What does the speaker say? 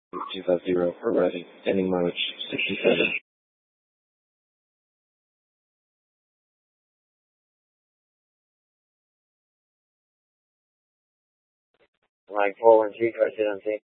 250 for ready. Ending mileage 67. Line 413, proceed on tape.